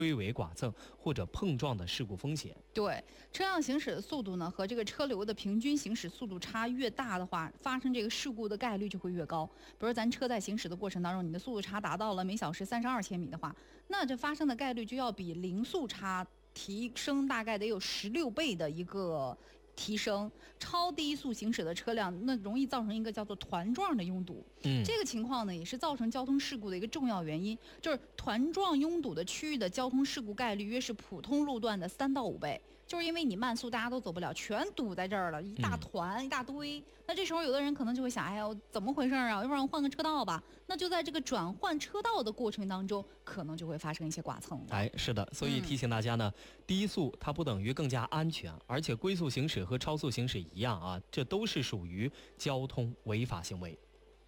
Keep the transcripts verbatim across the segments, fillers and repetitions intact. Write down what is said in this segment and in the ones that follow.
追尾剐蹭或者碰撞的事故风险。 对，车辆行驶的速度呢和这个车流的平均行驶速度差越大的话，发生这个事故的概率就会越高。比如咱车在行驶的过程当中，你的速度差达到了每小时三十二千米的话，那这发生的概率就要比零速差提升大概得有十六倍的一个提升。超低速行驶的车辆，那容易造成一个叫做团状的拥堵。 嗯， 这个情况呢，也是造成交通事故的一个重要原因。就是团状拥堵的区域的交通事故概率约是普通路段的三到五倍。就是因为你慢速大家都走不了，全堵在这儿了，一大团、嗯、一大堆。那这时候有的人可能就会想，哎呀，怎么回事啊？要不然换个车道吧？那就在这个转换车道的过程当中，可能就会发生一些剐蹭。 哎，是的，所以提醒大家呢，嗯、低速它不等于更加安全，而且龟速行驶和超速行驶一样啊，这都是属于交通违法行为。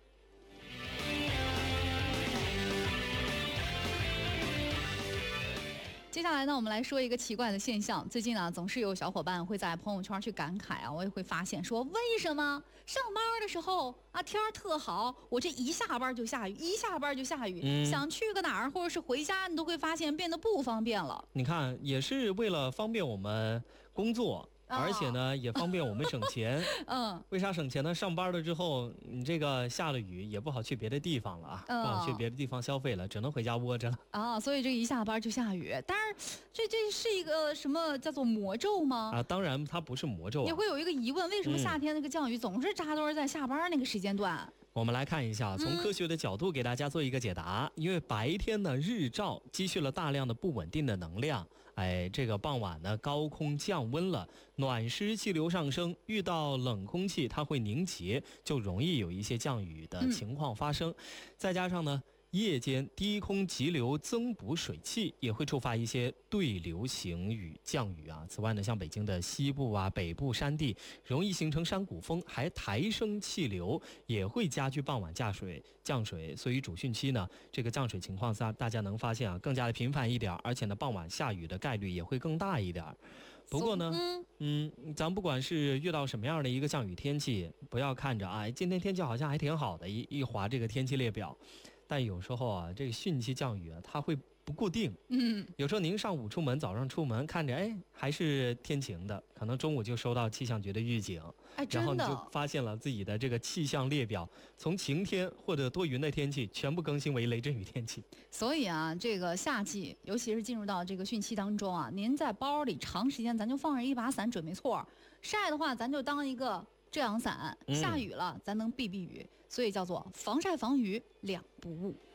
接下来呢，我们来说一个奇怪的现象。最近呢，总是有小伙伴会在朋友圈去感慨啊，我也会发现说，为什么上班的时候啊天儿特好，我这一下班就下雨，一下班就下雨，嗯、想去个哪儿或者是回家，你都会发现变得不方便了。 你看，也是为了方便我们工作。而且呢，也方便我们省钱。 嗯， 为啥省钱呢？上班了之后，你这个下了雨也不好去别的地方了啊，嗯、不好去别的地方消费了，只能回家窝着了啊。所以这一下班就下雨，但是这这是一个什么叫做魔咒吗？ 啊，当然它不是魔咒、啊。 也会有一个疑问，为什么夏天那个降雨总是扎堆在下班那个时间段？ 我们来看一下，从科学的角度给大家做一个解答。嗯、因为白天呢，日照积蓄了大量的不稳定的能量，哎，这个傍晚呢，高空降温了，暖湿气流上升，遇到冷空气它会凝结，就容易有一些降雨的情况发生。嗯、再加上呢，夜间低空急流增补水汽，也会触发一些对流型雨降雨啊。此外呢，像北京的西部啊、北部山地容易形成山谷风，还抬升气流，也会加剧傍晚降水降水。所以主汛期呢，这个降水情况下，大家能发现啊，更加的频繁一点，而且呢，傍晚下雨的概率也会更大一点。不过呢，嗯，咱不管是遇到什么样的一个降雨天气，不要看着啊，今天天气好像还挺好的，一一划这个天气列表。但有时候啊，这个汛期降雨啊，它会不固定。嗯，有时候您上午出门，早上出门看着，哎，还是天晴的，可能中午就收到气象局的预警， 哎， 然后你就发现了自己的这个气象列表从晴天或者多云的天气全部更新为雷阵雨天气。 所以啊，这个夏季，尤其是进入到这个汛期当中啊，您在包里长时间咱就放着一把伞准没错，晒的话咱就当一个遮阳伞，下雨了咱能避避雨，所以叫做防晒防雨两不误。